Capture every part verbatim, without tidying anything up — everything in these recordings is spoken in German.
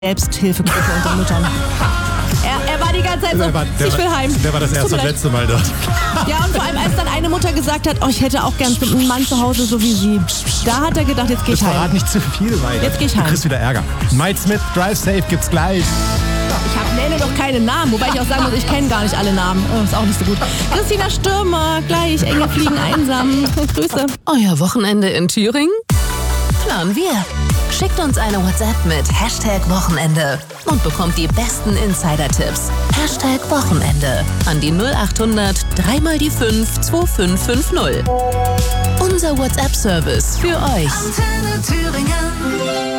Selbsthilfegruppe unter Müttern. Er, er war die ganze Zeit so, war, ich will heim. Der war das erste und letzte Mal dort. Ja, und vor allem, als dann eine Mutter gesagt hat, oh, ich hätte auch gern einen Mann zu Hause, so wie sie. Da hat er gedacht, jetzt geh ich das heim. Verrat nicht zu viel weiter. Jetzt geh ich heim. Du kriegst wieder Ärger. Mike Smith, Drive Safe gibt's gleich. Ich hab, nenne doch keine Namen, wobei ich auch sagen muss, ich kenne gar nicht alle Namen. Oh, ist auch nicht so gut. Christina Stürmer, gleich, Engel fliegen einsam. Grüße. Euer Wochenende in Thüringen? Planen wir. Schickt uns eine WhatsApp mit Hashtag Wochenende und bekommt die besten Insider-Tipps. Hashtag Wochenende an die null acht hundert drei mal die fünf zwei fünf fünf null. Unser WhatsApp-Service für euch. Antenne Thüringen.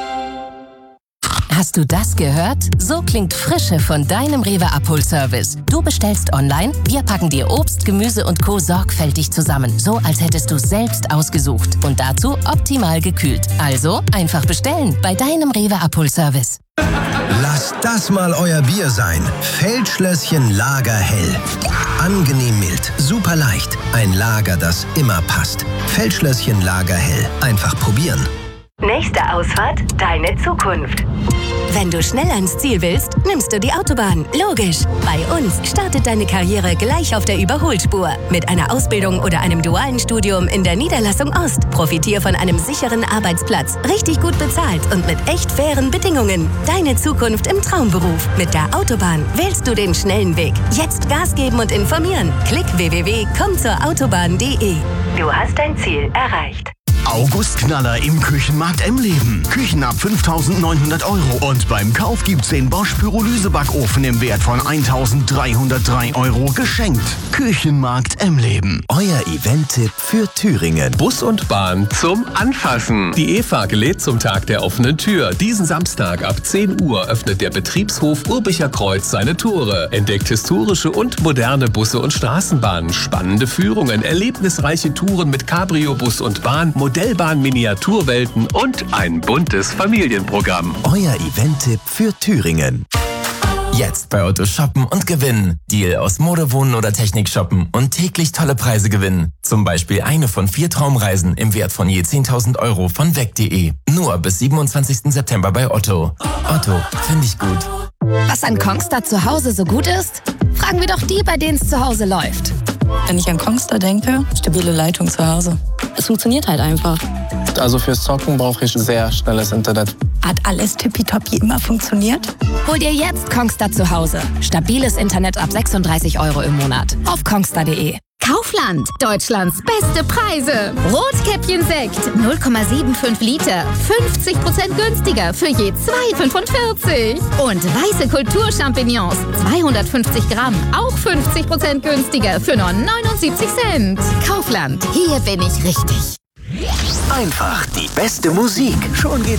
Hast du das gehört? So klingt Frische von deinem Rewe Abholservice. Du bestellst online, wir packen dir Obst, Gemüse und Co. sorgfältig zusammen. So, als hättest du es selbst ausgesucht. Und dazu optimal gekühlt. Also einfach bestellen bei deinem Rewe Abholservice. Lasst das mal euer Bier sein. Feldschlösschen Lager Hell. Angenehm mild, super leicht. Ein Lager, das immer passt. Feldschlösschen Lager Hell. Einfach probieren. Nächste Ausfahrt, deine Zukunft. Wenn du schnell ans Ziel willst, nimmst du die Autobahn. Logisch. Bei uns startet deine Karriere gleich auf der Überholspur. Mit einer Ausbildung oder einem dualen Studium in der Niederlassung Ost. Profitier von einem sicheren Arbeitsplatz, richtig gut bezahlt und mit echt fairen Bedingungen. Deine Zukunft im Traumberuf. Mit der Autobahn wählst du den schnellen Weg. Jetzt Gas geben und informieren. Klick w w w punkt komm zur autobahn punkt de. Du hast dein Ziel erreicht. Augustknaller im Küchenmarkt Emleben. Küchen ab fünftausendneunhundert Euro. Und beim Kauf gibt's den Bosch Pyrolysebackofen im Wert von eintausenddreihundertdrei Euro geschenkt. Küchenmarkt Emleben. Euer Event-Tipp für Thüringen. Bus und Bahn zum Anfassen. Die Eva lädt zum Tag der offenen Tür. Diesen Samstag ab zehn Uhr öffnet der Betriebshof Urbicher Kreuz seine Tore. Entdeckt historische und moderne Busse und Straßenbahnen. Spannende Führungen, erlebnisreiche Touren mit Cabrio-Bus und Bahn, Modellbahn, Miniaturwelten und ein buntes Familienprogramm. Euer Event-Tipp für Thüringen. Jetzt bei Otto shoppen und gewinnen. Deal aus Mode, Wohnen oder Technik shoppen und täglich tolle Preise gewinnen. Zum Beispiel eine von vier Traumreisen im Wert von je zehntausend Euro von weg punkt de. Nur bis siebenundzwanzigsten September bei Otto. Otto, finde ich gut. Was an Kongstar zu Hause so gut ist? Fragen wir doch die, bei denen es zu Hause läuft. Wenn ich an Kongstar denke, stabile Leitung zu Hause. Es funktioniert halt einfach. Also fürs Zocken brauche ich sehr schnelles Internet. Hat alles tippitoppi immer funktioniert? Hol dir jetzt Kongstar zu Hause. Stabiles Internet ab sechsunddreißig Euro im Monat. Auf kongstar punkt de. Kaufland, Deutschlands beste Preise. Rotkäppchen-Sekt, null Komma fünfundsiebzig Liter, fünfzig Prozent günstiger für je zwei Komma fünfundvierzig. Und weiße Kulturchampignons, zweihundertfünfzig Gramm, auch fünfzig Prozent günstiger für nur neunundsiebzig Cent. Kaufland, hier bin ich richtig. Einfach die beste Musik. Schon geht's